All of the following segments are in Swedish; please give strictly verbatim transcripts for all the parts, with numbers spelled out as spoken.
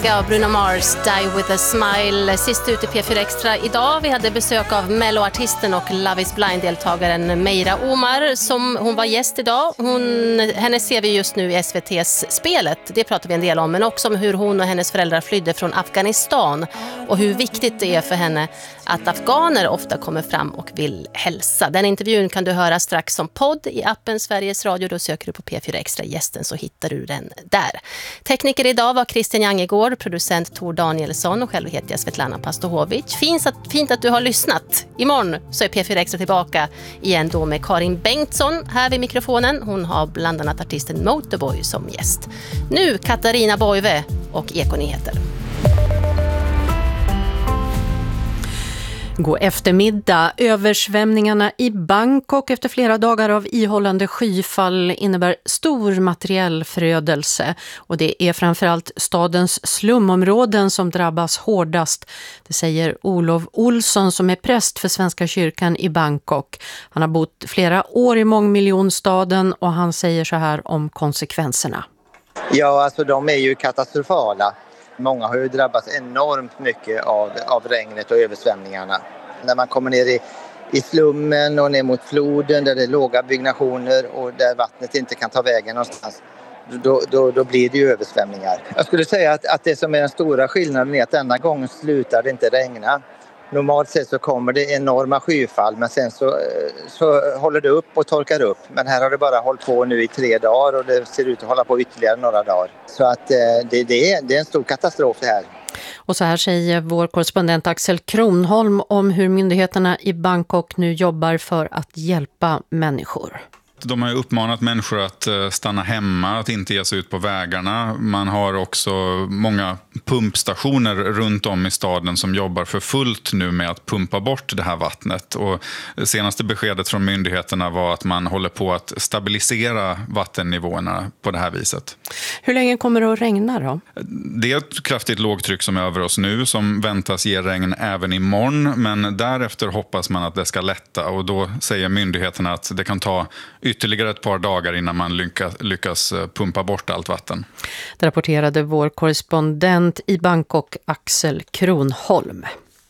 Ja, Bruno Mars, Die with a Smile, sist ut i P fyra Extra idag. Vi hade besök av Mello-artisten och Love is Blind-deltagaren Meira Omar som hon var gäst idag. Hon, henne ser vi just nu i S V T:s Spelet, det pratar vi en del om, men också om hur hon och hennes föräldrar flydde från Afghanistan och hur viktigt det är för henne att afghaner ofta kommer fram och vill hälsa. Den intervjun kan du höra strax som podd i appen Sveriges Radio. Då söker du på P fyra Extra gästen så hittar du den där. Tekniker idag var Christian Jangegård, producent Tor Danielsson och själv heter jag Svetlana Pastohovic. Fint att, fint att du har lyssnat. Imorgon så är P fyra Extra tillbaka igen då med Karin Bengtsson här vid mikrofonen. Hon har bland annat artisten Motorboy som gäst. Nu Katarina Boive och Ekonyheter. God eftermiddag. Översvämningarna i Bangkok efter flera dagar av ihållande skyfall innebär stor materiell förödelse. Och det är framförallt stadens slumområden som drabbas hårdast. Det säger Olof Olsson som är präst för Svenska kyrkan i Bangkok. Han har bott flera år i mångmiljonstaden och han säger så här om konsekvenserna. Ja, alltså de är ju katastrofala. Många har ju drabbats enormt mycket av, av regnet och översvämningarna. När man kommer ner i, i slummen och ner mot floden där det är låga byggnationer och där vattnet inte kan ta vägen någonstans, då, då, då blir det ju översvämningar. Jag skulle säga att, att det som är den stora skillnaden är att denna gången slutar det inte regna. Normalt sett så kommer det enorma skyfall men sen så, så håller det upp och torkar upp. Men här har det bara hållit på nu i tre dagar och det ser ut att hålla på ytterligare några dagar. Så att det, det, är, det är en stor katastrof det här. Och så här säger vår korrespondent Axel Kronholm om hur myndigheterna i Bangkok nu jobbar för att hjälpa människor. De har uppmanat människor att stanna hemma, att inte ge sig ut på vägarna. Man har också många pumpstationer runt om i staden som jobbar för fullt nu med att pumpa bort det här vattnet. Och det senaste beskedet från myndigheterna var att man håller på att stabilisera vattennivåerna på det här viset. Hur länge kommer det att regna då? Det är ett kraftigt lågtryck som är över oss nu som väntas ge regn även imorgon. Men därefter hoppas man att det ska lätta och då säger myndigheterna att det kan ta ytterligare ett par dagar innan man lyckas, lyckas pumpa bort allt vatten. Det rapporterade vår korrespondent i Bangkok, Axel Kronholm.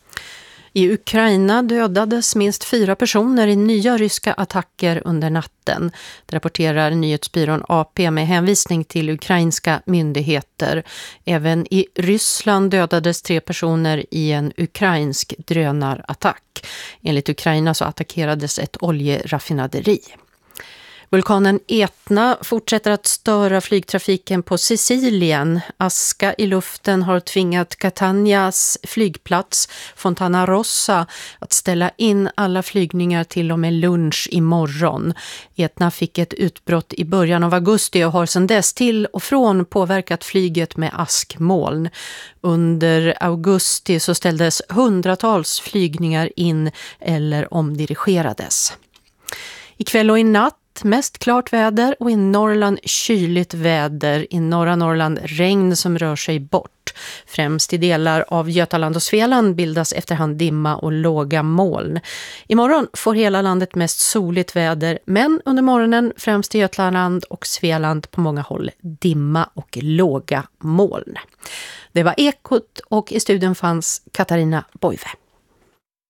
I Ukraina dödades minst fyra personer i nya ryska attacker under natten. Det rapporterar nyhetsbyrån A P med hänvisning till ukrainska myndigheter. Även i Ryssland dödades tre personer i en ukrainsk drönarattack. Enligt Ukraina så attackerades ett oljeraffinaderi. Vulkanen Etna fortsätter att störa flygtrafiken på Sicilien. Aska i luften har tvingat Catanias flygplats Fontana Rossa att ställa in alla flygningar till och med lunch imorgon. Etna fick ett utbrott i början av augusti och har sedan dess till och från påverkat flyget med askmoln. Under augusti så ställdes hundratals flygningar in eller omdirigerades. Ikväll och i natt mest klart väder och i Norrland kyligt väder. I norra Norrland regn som rör sig bort. Främst i delar av Götaland och Svealand bildas efterhand dimma och låga moln. Imorgon får hela landet mest soligt väder men under morgonen främst i Götaland och Svealand på många håll dimma och låga moln. Det var Ekot och i studion fanns Katarina Boive.